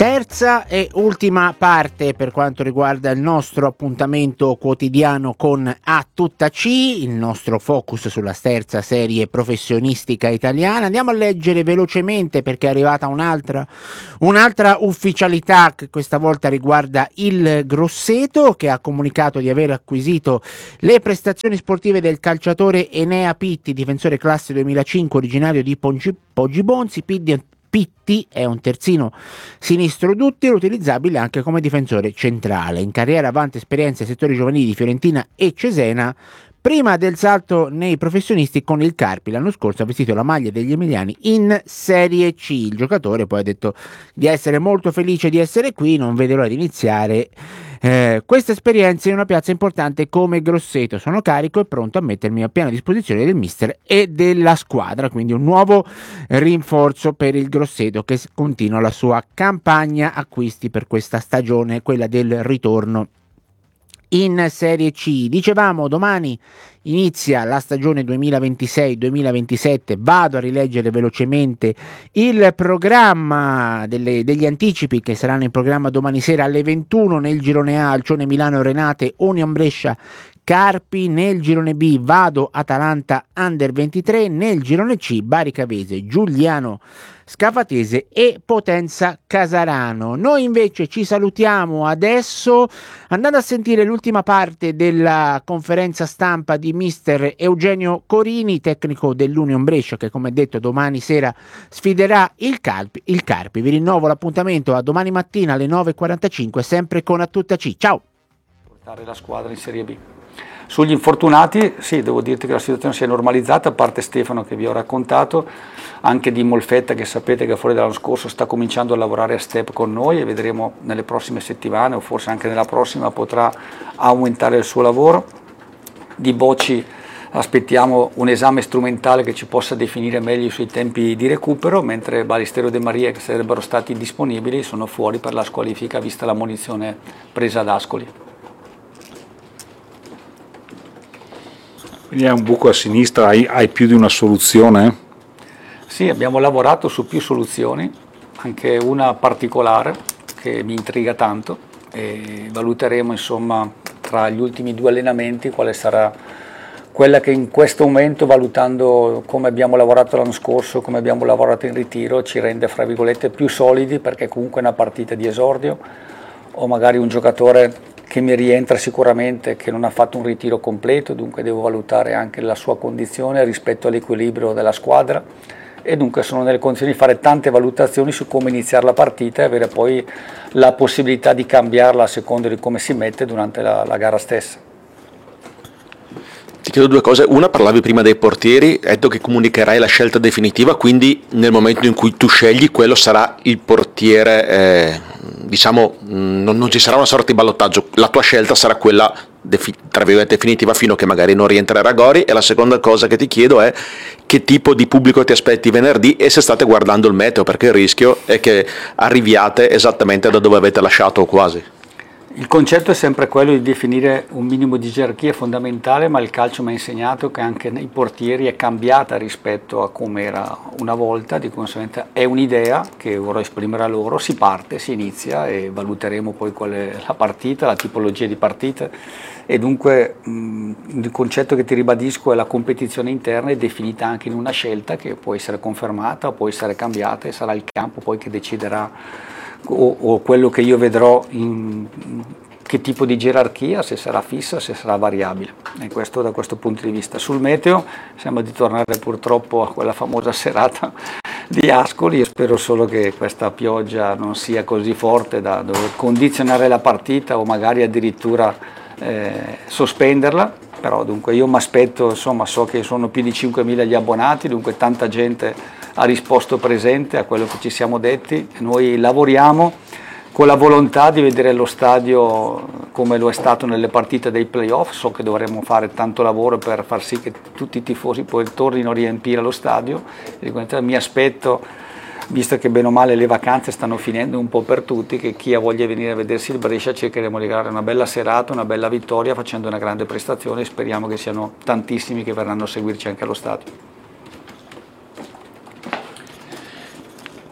Terza e ultima parte per quanto riguarda il nostro appuntamento quotidiano con A Tutta C, il nostro focus sulla terza serie professionistica italiana. Andiamo a leggere velocemente perché è arrivata un'altra ufficialità che questa volta riguarda il Grosseto, che ha comunicato di aver acquisito le prestazioni sportive del calciatore Enea Pitti, difensore classe 2005 originario di Poggibonsi. Pitti è un terzino sinistro duttile utilizzabile anche come difensore centrale. In carriera ha vanta esperienze ai settori giovanili di Fiorentina e Cesena. Prima del salto nei professionisti con il Carpi, l'anno scorso ha vestito la maglia degli emiliani in Serie C. Il giocatore poi ha detto di essere molto felice di essere qui, non vede l'ora di iniziare questa esperienza in una piazza importante come Grosseto. Sono carico e pronto a mettermi a piena disposizione del mister e della squadra, quindi un nuovo rinforzo per il Grosseto che continua la sua campagna acquisti per questa stagione, quella del ritorno in Serie C. Dicevamo, domani inizia la stagione 2026-2027. Vado a rileggere velocemente il programma degli anticipi che saranno in programma domani sera alle 21 nel girone A: Alcione Milano Renate, Union Brescia Carpi. Nel girone B Vado Atalanta Under 23, nel girone C Bari Cavese Giuliano Scafatese e Potenza Casarano. Noi invece ci salutiamo adesso andando a sentire l'ultima parte della conferenza stampa di mister Eugenio Corini, tecnico dell'Union Brescia, che come detto domani sera sfiderà il Carpi. Vi rinnovo l'appuntamento a domani mattina alle 9:45 sempre con A Tutta C. Ciao! Portare la squadra in Serie B. Sugli infortunati, sì, devo dirti che la situazione si è normalizzata, a parte Stefano che vi ho raccontato, anche di Molfetta che sapete che fuori dall'anno scorso sta cominciando a lavorare a step con noi e vedremo nelle prossime settimane o forse anche nella prossima potrà aumentare il suo lavoro. Di Bocci aspettiamo un esame strumentale che ci possa definire meglio sui tempi di recupero, mentre Balistero De Maria, che sarebbero stati disponibili, sono fuori per la squalifica vista la munizione presa ad Ascoli. Quindi hai un buco a sinistra, hai più di una soluzione? Sì, abbiamo lavorato su più soluzioni, anche una particolare che mi intriga tanto e valuteremo insomma tra gli ultimi 2 allenamenti quale sarà quella che in questo momento, valutando come abbiamo lavorato l'anno scorso, come abbiamo lavorato in ritiro, ci rende fra virgolette più solidi, perché comunque è una partita di esordio o magari un giocatore che mi rientra sicuramente, che non ha fatto un ritiro completo, dunque devo valutare anche la sua condizione rispetto all'equilibrio della squadra e dunque sono nelle condizioni di fare tante valutazioni su come iniziare la partita e avere poi la possibilità di cambiarla a seconda di come si mette durante la gara stessa. Ti chiedo 2 cose. Una, parlavi prima dei portieri, hai detto che comunicherai la scelta definitiva, quindi nel momento in cui tu scegli quello sarà il portiere, diciamo non ci sarà una sorta di ballottaggio, la tua scelta sarà quella tra virgolette definitiva fino a che magari non rientrerà Gori. E la seconda cosa che ti chiedo è che tipo di pubblico ti aspetti venerdì e se state guardando il meteo, perché il rischio è che arriviate esattamente da dove avete lasciato o quasi. Il concetto è sempre quello di definire un minimo di gerarchia fondamentale, ma il calcio mi ha insegnato che anche nei portieri è cambiata rispetto a come era una volta, di conseguenza è un'idea che vorrò esprimere a loro, si parte, si inizia e valuteremo poi qual è la partita, la tipologia di partita e dunque il concetto che ti ribadisco è la competizione interna è definita anche in una scelta che può essere confermata, può essere cambiata e sarà il campo poi che deciderà o quello che io vedrò in che tipo di gerarchia, se sarà fissa, se sarà variabile. E questo da questo punto di vista. Sul meteo sembra di tornare purtroppo a quella famosa serata di Ascoli. Io spero solo che questa pioggia non sia così forte da dover condizionare la partita o magari addirittura sospenderla. Però dunque io mi aspetto, insomma, so che sono più di 5.000 gli abbonati, dunque tanta gente ha risposto presente a quello che ci siamo detti. Noi lavoriamo con la volontà di vedere lo stadio come lo è stato nelle partite dei playoff. So che dovremmo fare tanto lavoro per far sì che tutti i tifosi poi tornino a riempire lo stadio. Mi aspetto, visto che bene o male le vacanze stanno finendo un po' per tutti, che chi ha voglia di venire a vedersi il Brescia cercheremo di dare una bella serata, una bella vittoria facendo una grande prestazione e speriamo che siano tantissimi che verranno a seguirci anche allo stadio.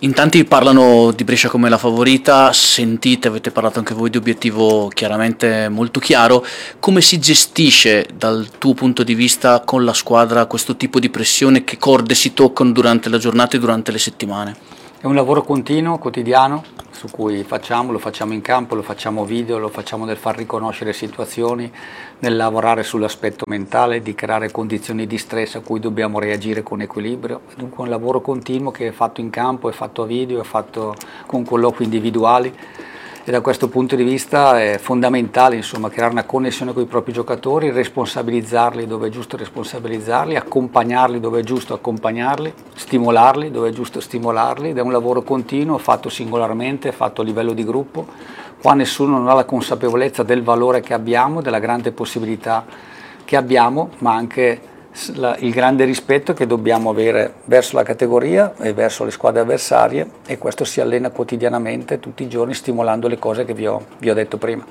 In tanti parlano di Brescia come la favorita, avete parlato anche voi di obiettivo chiaramente molto chiaro. Come si gestisce dal tuo punto di vista con la squadra questo tipo di pressione? Che corde si toccano durante la giornata e durante le settimane? È un lavoro continuo, quotidiano, su cui lo facciamo in campo, lo facciamo video, lo facciamo nel far riconoscere situazioni, nel lavorare sull'aspetto mentale, di creare condizioni di stress a cui dobbiamo reagire con equilibrio. Dunque un lavoro continuo che è fatto in campo, è fatto a video, è fatto con colloqui individuali. E da questo punto di vista è fondamentale, insomma, creare una connessione con i propri giocatori, responsabilizzarli dove è giusto responsabilizzarli, accompagnarli dove è giusto accompagnarli, stimolarli dove è giusto stimolarli, ed è un lavoro continuo, fatto singolarmente, fatto a livello di gruppo. Qua nessuno non ha la consapevolezza del valore che abbiamo, della grande possibilità che abbiamo, ma anche il grande rispetto che dobbiamo avere verso la categoria e verso le squadre avversarie, e questo si allena quotidianamente, tutti i giorni, stimolando le cose che vi ho detto prima.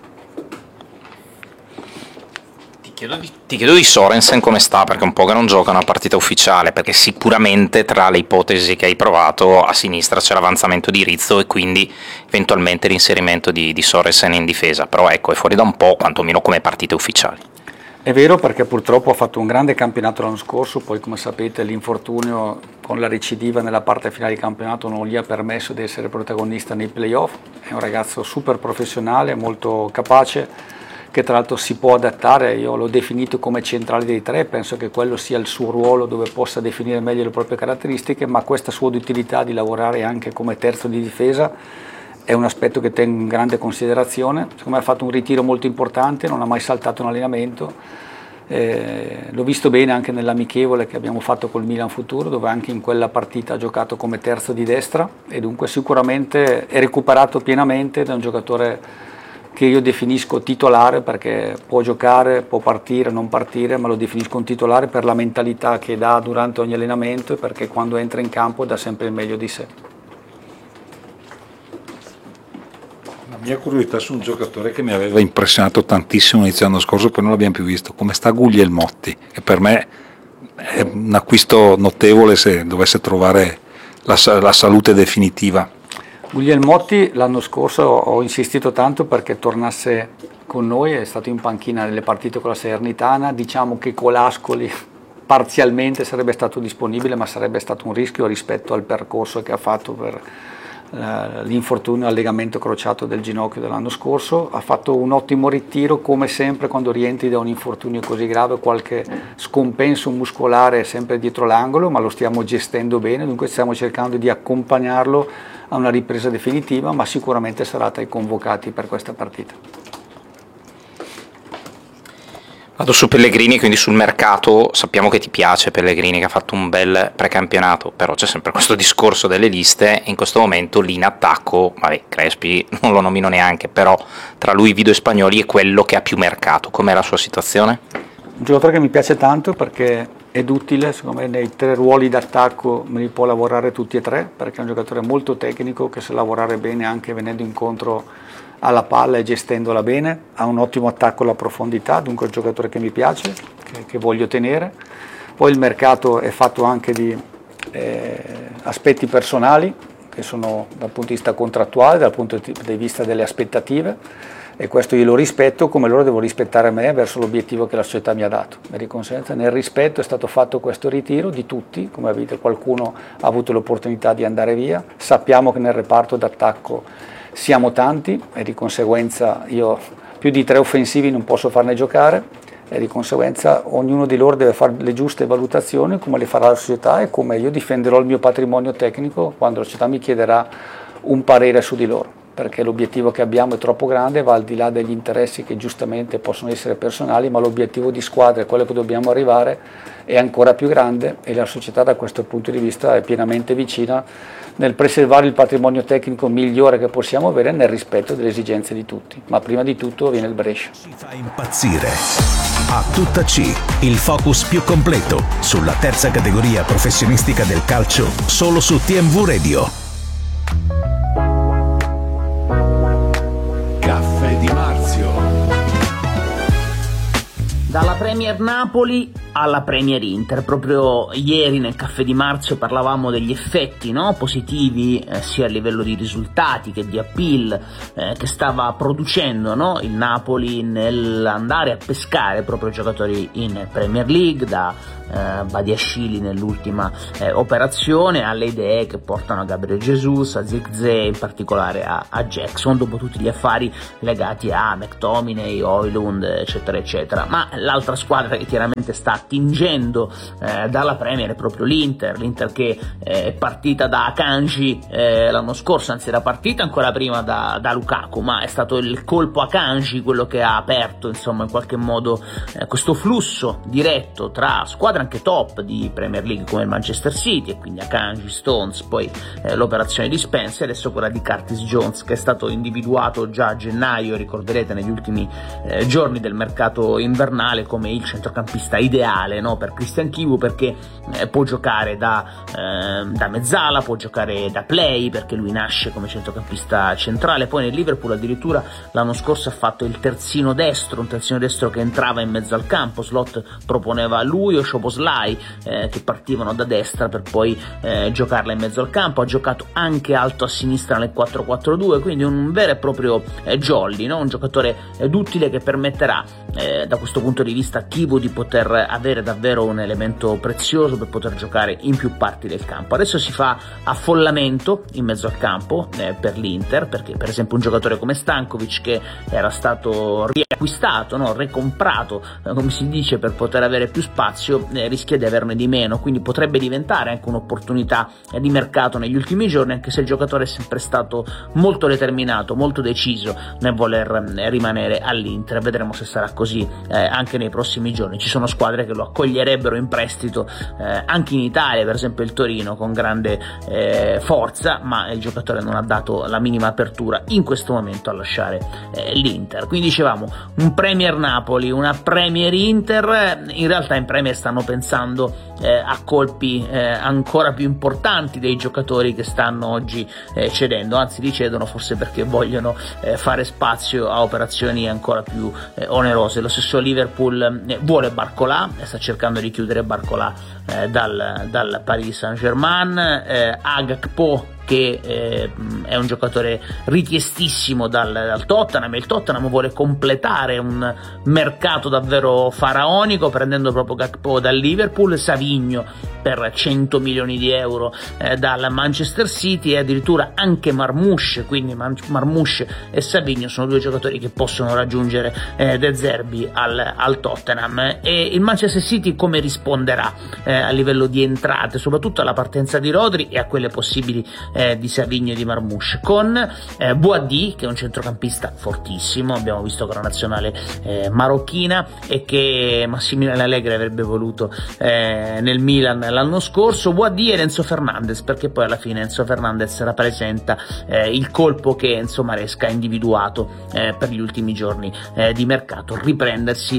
Ti chiedo di Sorensen come sta, perché un po' che non gioca una partita ufficiale, perché sicuramente tra le ipotesi che hai provato a sinistra c'è l'avanzamento di Rizzo e quindi eventualmente l'inserimento di Sorensen in difesa, però ecco, è fuori da un po', quantomeno come partite ufficiali. È vero, perché purtroppo ha fatto un grande campionato l'anno scorso, poi come sapete l'infortunio con la recidiva nella parte finale di campionato non gli ha permesso di essere protagonista nei playoff. È un ragazzo super professionale, molto capace, che tra l'altro si può adattare. Io l'ho definito come centrale dei tre, penso che quello sia il suo ruolo dove possa definire meglio le proprie caratteristiche, ma questa sua utilità di lavorare anche come terzo di difesa è un aspetto che tengo in grande considerazione. Secondo me ha fatto un ritiro molto importante, non ha mai saltato un allenamento, l'ho visto bene anche nell'amichevole che abbiamo fatto col Milan Futuro, dove anche in quella partita ha giocato come terzo di destra, e dunque sicuramente è recuperato pienamente da un giocatore che io definisco titolare, perché può giocare, può partire, non partire, ma lo definisco un titolare per la mentalità che dà durante ogni allenamento e perché quando entra in campo dà sempre il meglio di sé. La mia curiosità su un giocatore che mi aveva impressionato tantissimo inizio l'anno scorso, poi non l'abbiamo più visto, come sta Guglielmotti, che per me è un acquisto notevole se dovesse trovare la salute definitiva. Guglielmotti l'anno scorso ho insistito tanto perché tornasse con noi, è stato in panchina nelle partite con la Salernitana, diciamo che Colascoli parzialmente sarebbe stato disponibile, ma sarebbe stato un rischio rispetto al percorso che ha fatto per l'infortunio al legamento crociato del ginocchio dell'anno scorso. Ha fatto un ottimo ritiro, come sempre quando rientri da un infortunio così grave, qualche scompenso muscolare è sempre dietro l'angolo, ma lo stiamo gestendo bene, dunque stiamo cercando di accompagnarlo a una ripresa definitiva, ma sicuramente sarà tra i convocati per questa partita. Vado su Pellegrini, quindi sul mercato. Sappiamo che ti piace Pellegrini, che ha fatto un bel precampionato, però c'è sempre questo discorso delle liste, e in questo momento lì in attacco, Crespi non lo nomino neanche, però tra lui, Vido e Spagnoli è quello che ha più mercato. Com'è la sua situazione? Un giocatore che mi piace tanto perché è duttile, secondo me nei tre ruoli d'attacco me li può lavorare tutti e tre, perché è un giocatore molto tecnico che sa lavorare bene anche venendo incontro alla palla e gestendola bene, ha un ottimo attacco alla profondità, dunque è un giocatore che mi piace, che voglio tenere. Poi il mercato è fatto anche di aspetti personali, che sono dal punto di vista contrattuale, dal punto di vista delle aspettative, e questo io lo rispetto come loro devo rispettare me verso l'obiettivo che la società mi ha dato. E di conseguenza nel rispetto è stato fatto questo ritiro di tutti, come vedete qualcuno ha avuto l'opportunità di andare via. Sappiamo che nel reparto d'attacco siamo tanti e di conseguenza io più di tre offensivi non posso farne giocare, e di conseguenza ognuno di loro deve fare le giuste valutazioni come le farà la società e come io difenderò il mio patrimonio tecnico quando la società mi chiederà un parere su di loro, perché l'obiettivo che abbiamo è troppo grande, va al di là degli interessi che giustamente possono essere personali, ma l'obiettivo di squadra, quello che dobbiamo arrivare, è ancora più grande, e la società da questo punto di vista è pienamente vicina nel preservare il patrimonio tecnico migliore che possiamo avere nel rispetto delle esigenze di tutti, ma prima di tutto viene il Brescia. Ci fa impazzire. A tutta C, il focus più completo sulla terza categoria professionistica del calcio, solo su TMV Radio. Caffè di Marzio. Dalla Premier Napoli alla Premier Inter. Proprio ieri nel Caffè di Marzio parlavamo degli effetti, no? Positivi sia a livello di risultati che di appeal che stava producendo, no? Il Napoli nell'andare a pescare proprio giocatori in Premier League, da Badiashile nell'ultima operazione alle idee che portano a Gabriel Jesus, a Zirkzee, in particolare a Jackson, dopo tutti gli affari legati a McTominay, Højlund, eccetera eccetera. Ma l'altra squadra che chiaramente sta attingendo dalla Premier è proprio l'Inter che è partita da Akanji l'anno scorso, anzi era partita ancora prima da Lukaku, ma è stato il colpo Akanji quello che ha aperto, insomma, in qualche modo questo flusso diretto tra squadre anche top di Premier League come il Manchester City, e quindi Akanji, Stones, poi l'operazione di Spencer, adesso quella di Curtis Jones, che è stato individuato già a gennaio, ricorderete, negli ultimi giorni del mercato invernale come il centrocampista ideale, no, per Christian Chivu, perché può giocare da mezzala, può giocare da play, perché lui nasce come centrocampista centrale. Poi nel Liverpool addirittura l'anno scorso ha fatto il terzino destro, un terzino destro che entrava in mezzo al campo. Slot proponeva lui o Szoboszlai che partivano da destra per poi giocarla in mezzo al campo. Ha giocato anche alto a sinistra nel 4-4-2, quindi un vero e proprio jolly, no? Un giocatore duttile che permetterà da questo punto di vista a Chivu di poter avere davvero un elemento prezioso per poter giocare in più parti del campo. Adesso si fa affollamento in mezzo al campo per l'Inter, perché per esempio un giocatore come Stankovic, che era stato riacquistato, no? Recomprato, come si dice, per poter avere più spazio, rischia di averne di meno, quindi potrebbe diventare anche un'opportunità di mercato negli ultimi giorni, anche se il giocatore è sempre stato molto determinato, molto deciso nel voler rimanere all'Inter. Vedremo se sarà così anche nei prossimi giorni. Ci sono squadre che lo accoglierebbero in prestito anche in Italia, per esempio il Torino, con grande forza, ma il giocatore non ha dato la minima apertura in questo momento a lasciare l'Inter. Quindi dicevamo un Premier Napoli, una Premier Inter. In realtà in Premier stanno pensando a colpi ancora più importanti dei giocatori che stanno oggi cedendo, anzi li cedono forse perché vogliono fare spazio a operazioni ancora più onerose. Lo stesso Liverpool vuole Barcola, sta cercando di chiudere Barcola dal Paris Saint-Germain. Gakpo, che è un giocatore richiestissimo dal Tottenham, e il Tottenham vuole completare un mercato davvero faraonico prendendo proprio Gakpo dal Liverpool, Savigno per 100 milioni di euro dal Manchester City, e addirittura anche Marmoush. Quindi Marmoush e Savigno sono due giocatori che possono raggiungere De Zerbi al Tottenham. E il Manchester City come risponderà a livello di entrate, soprattutto alla partenza di Rodri e a quelle possibili di Savigno e di Marmoush, con Boadi, che è un centrocampista fortissimo, abbiamo visto con la nazionale marocchina, e che Massimiliano Allegri avrebbe voluto nel Milan l'anno scorso. Boadi e Enzo Fernandez, perché poi alla fine Enzo Fernandez rappresenta il colpo che Enzo Maresca ha individuato per gli ultimi giorni di mercato, riprendersi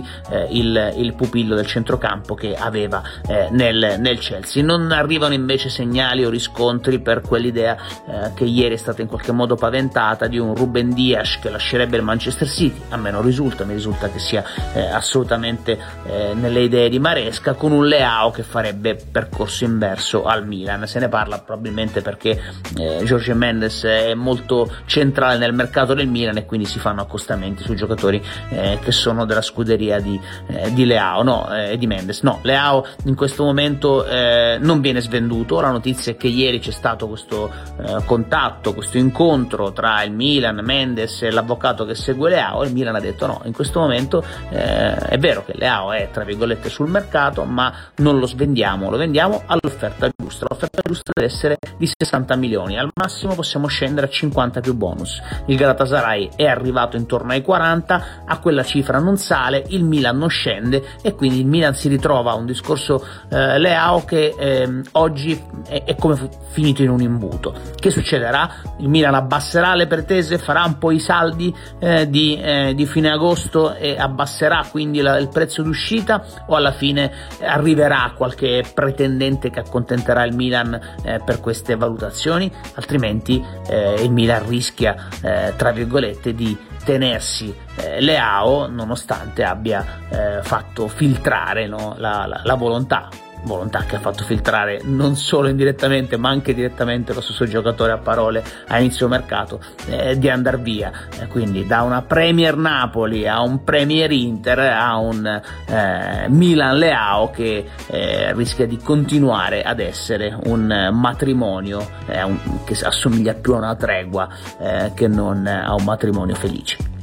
il pupillo del centrocampo che aveva nel Chelsea. Non arrivano invece segnali o riscontri per quell'idea che ieri è stata in qualche modo paventata di un Ruben Dias che lascerebbe il Manchester City. A me non risulta, mi risulta che sia assolutamente nelle idee di Maresca, con un Leao che farebbe percorso inverso al Milan. Se ne parla probabilmente perché Jorge Mendes è molto centrale nel mercato del Milan, e quindi si fanno accostamenti su giocatori che sono della scuderia di Leao, di Mendes. No, Leao in questo momento non viene svenduto. La notizia è che ieri c'è stato questo contatto, questo incontro tra il Milan, Mendes e l'avvocato che segue Leao, e il Milan ha detto no, in questo momento è vero che Leao è tra virgolette sul mercato, ma non lo svendiamo, lo vendiamo all'offerta giusta. L'offerta giusta deve essere di 60 milioni, al massimo possiamo scendere a 50 più bonus. Il Galatasaray è arrivato intorno ai 40, a quella cifra non sale, il Milan non scende, e quindi il Milan si ritrova a un discorso Leao che oggi è come finito in un imbuto. Che succederà? Il Milan abbasserà le pretese, farà un po' i saldi di fine agosto e abbasserà quindi il prezzo d'uscita, o alla fine arriverà qualche pretendente che accontenterà il Milan per queste valutazioni? Altrimenti il Milan rischia tra virgolette di tenersi Leao, nonostante abbia fatto filtrare, no, la volontà che ha fatto filtrare non solo indirettamente ma anche direttamente lo stesso giocatore a parole a inizio mercato, di andare via. Quindi da una Premier Napoli a un Premier Inter a un Milan Leao che rischia di continuare ad essere un matrimonio che assomiglia più a una tregua che non a un matrimonio felice.